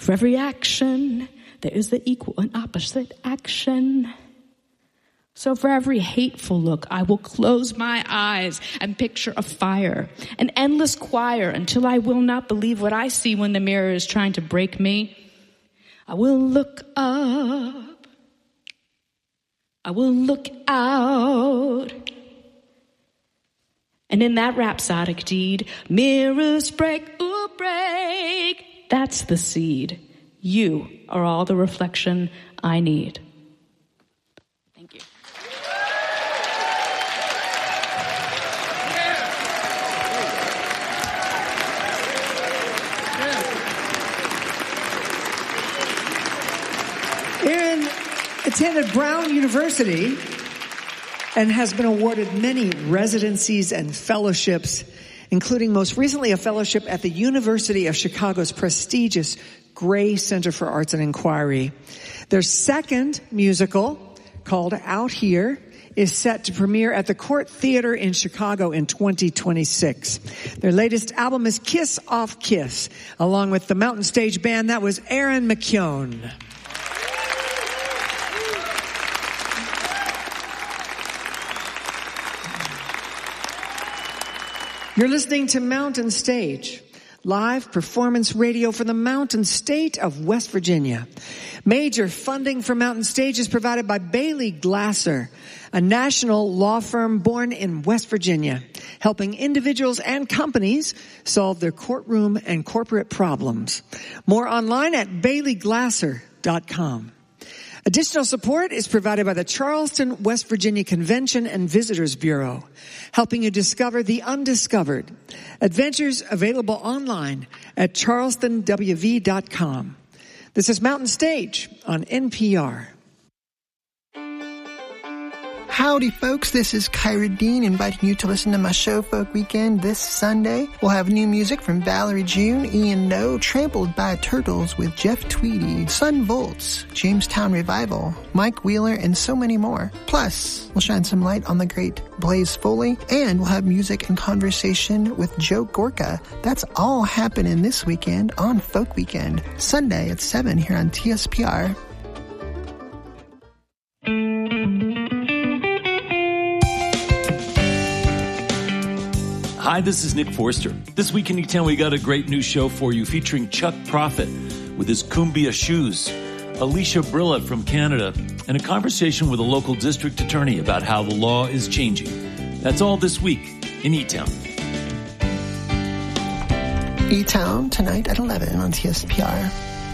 For every action, there is the equal and opposite action. So for every hateful look, I will close my eyes and picture a fire, an endless choir, until I will not believe what I see when the mirror is trying to break me. I will look up. I will look out. And in that rhapsodic deed, mirrors break, ooh, break. That's the seed. You are all the reflection I need. Thank you. Erin attended Brown University and has been awarded many residencies and fellowships, including most recently a fellowship at the University of Chicago's prestigious Gray Center for Arts and Inquiry. Their second musical, called Out Here, is set to premiere at the Court Theater in Chicago in 2026. Their latest album is Kiss Off Kiss, along with the Mountain Stage Band. That was Erin McKeown. You're listening to Mountain Stage, live performance radio for the Mountain State of West Virginia. Major funding for Mountain Stage is provided by Bailey Glasser, a national law firm born in West Virginia, helping individuals and companies solve their courtroom and corporate problems. More online at baileyglasser.com. Additional support is provided by the Charleston, West Virginia Convention and Visitors Bureau, helping you discover the undiscovered. Adventures available online at charlestonwv.com. This is Mountain Stage on NPR. Howdy, folks. This is Kyra Dean inviting you to listen to my show Folk Weekend this Sunday. We'll have new music from Valerie June, Ian Noe, Trampled by Turtles with Jeff Tweedy, Sun Volts, Jamestown Revival, Mike Wheeler, and so many more. Plus, we'll shine some light on the great Blaze Foley, and we'll have music and conversation with Joe Gorka. That's all happening this weekend on Folk Weekend, Sunday at 7 here on TSPR. Hi, this is Nick Forster. This week in E-Town, we got a great new show for you featuring Chuck Prophet with his Cumbia shoes, Alicia Brilla from Canada, and a conversation with a local district attorney about how the law is changing. That's all this week in E-Town. E-Town tonight at 11 on TSPR.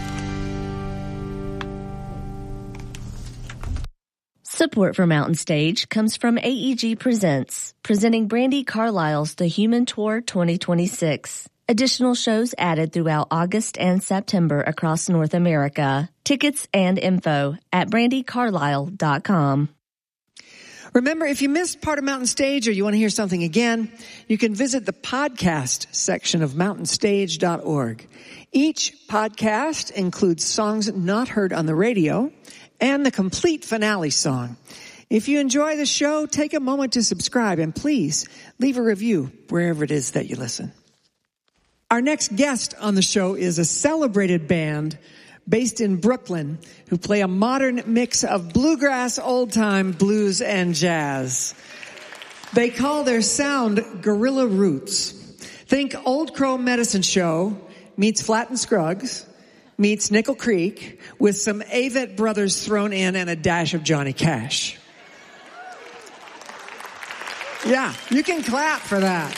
Support for Mountain Stage comes from AEG Presents, presenting Brandi Carlile's The Human Tour 2026. Additional shows added throughout August and September across North America. Tickets and info at brandicarlile.com. Remember, if you missed part of Mountain Stage or you want to hear something again, you can visit the podcast section of mountainstage.org. Each podcast includes songs not heard on the radio and the complete finale song. If you enjoy the show, take a moment to subscribe and please leave a review wherever it is that you listen. Our next guest on the show is a celebrated band based in Brooklyn who play a modern mix of bluegrass, old-time blues, and jazz. They call their sound Guerrilla Roots. Think Old Crow Medicine Show meets Flatt and Scruggs meets Nickel Creek with some Avett Brothers thrown in and a dash of Johnny Cash. Yeah, you can clap for that.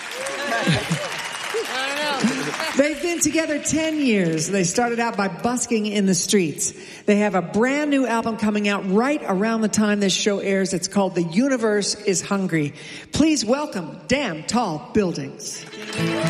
They've been together 10 years. They started out by busking in the streets. They have a brand new album coming out right around the time this show airs. It's called The Universe is Hungry. Please welcome Damn Tall Buildings.